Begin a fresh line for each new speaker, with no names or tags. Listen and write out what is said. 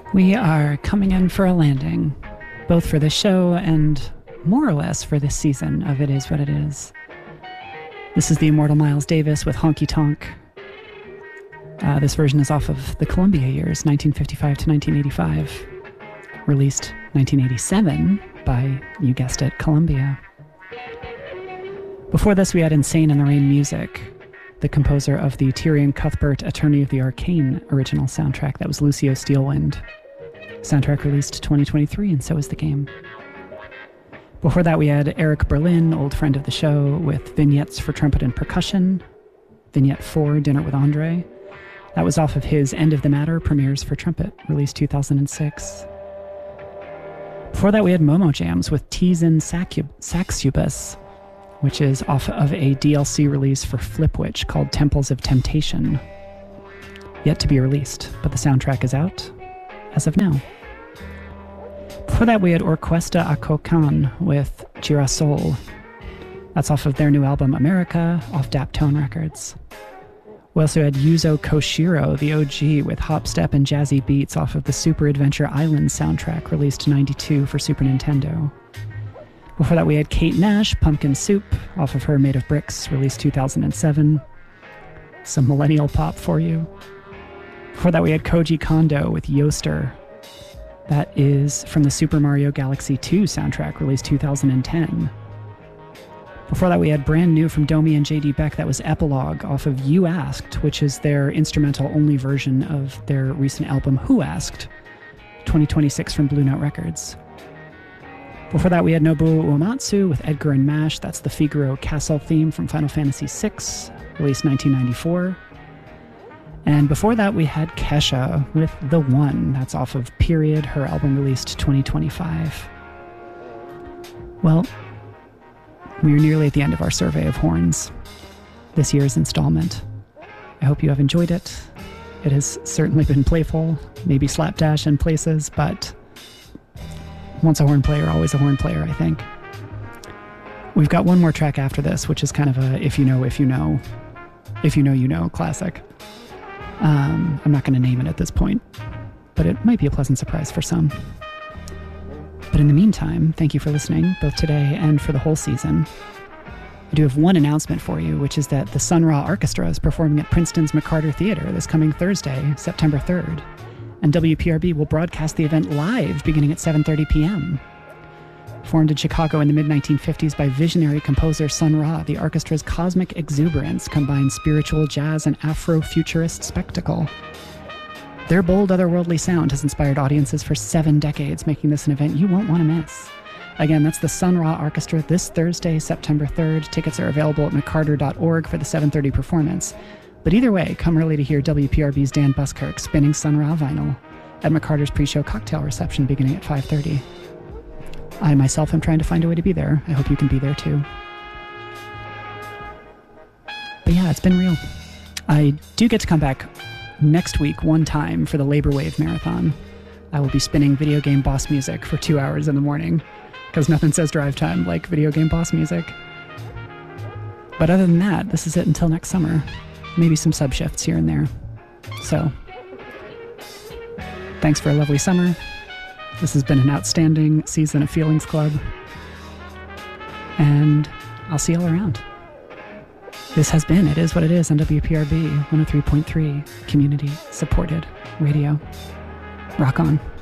We are coming in for a landing, both for this show and more or less for this season of It Is What It Is. This is the immortal Miles Davis with Honky Tonk. This version is off of the Columbia years, 1955 to 1985. Released 1987 by, you guessed it, Columbia. Before this, we had Insane in the Rain Music, the composer of the Tyrion Cuthbert Attorney of the Arcane original soundtrack. That was Lucio Steelwind. Soundtrack released 2023, and so is the game. Before that, we had Eric Berlin, old friend of the show, with Vignettes for Trumpet and Percussion. Vignette 4, Dinner with Andre. That was off of his End of the Matter, Premieres for Trumpet, released 2006. Before that, we had Momo Jams with Teasin Saxubus, which is off of a DLC release for Flipwitch called Temples of Temptation. Yet to be released, but the soundtrack is out as of now. Before that, we had Orquesta Akokan with Girasol. That's off of their new album America, off Daptone Records. We also had Yuzo Koshiro, the OG, with hopstep and jazzy beats off of the Super Adventure Island soundtrack, released 92 for Super Nintendo. Before that, we had Kate Nash, Pumpkin Soup, off of her Made of Bricks, released 2007. Some millennial pop for you. Before that, we had Koji Kondo with Yoster. That is from the Super Mario Galaxy 2 soundtrack, released 2010. Before that, we had brand new from Domi and JD Beck. That was Epilogue off of You Asked, which is their instrumental-only version of their recent album Who Asked, 2026 from Blue Note Records. Before that, we had Nobuo Uematsu with Edgar and Mash. That's the Figaro Castle theme from Final Fantasy VI, released 1994. And before that, we had Kesha with The One. That's off of Period, her album released 2025. Well, we are nearly at the end of our survey of horns, this year's installment. I hope you have enjoyed it. It has certainly been playful, maybe slapdash in places, but once a horn player, always a horn player, I think. We've got one more track after this, which is kind of a if you know, you know classic. I'm not going to name it at this point, but it might be a pleasant surprise for some. But in the meantime, thank you for listening, both today and for the whole season. I do have one announcement for you, which is that the Sun Ra Orchestra is performing at Princeton's McCarter Theater this coming Thursday, September 3rd, and WPRB will broadcast the event live beginning at 7:30 p.m. Formed in Chicago in the mid-1950s by visionary composer Sun Ra, the orchestra's cosmic exuberance combines spiritual jazz and Afro-futurist spectacle. Their bold, otherworldly sound has inspired audiences for 7 decades, making this an event you won't want to miss. Again, that's the Sun Ra Orchestra this Thursday, September 3rd. Tickets are available at mccarter.org for the 7:30 performance. But either way, come early to hear WPRB's Dan Buskirk spinning Sun Ra vinyl at McCarter's pre-show cocktail reception beginning at 5:30. I myself am trying to find a way to be there. I hope you can be there too. But yeah, it's been real. I do get to come back next week one time for the Labor Wave Marathon. I will be spinning video game boss music for 2 hours in the morning, because nothing says drive time like video game boss music. But other than that, this is it until next summer. Maybe some sub-shifts here and there. So, thanks for a lovely summer. This has been an outstanding season of Feelings Club. And I'll see y'all around. This has been It Is What It Is on WPRB 103.3 community supported radio. Rock on.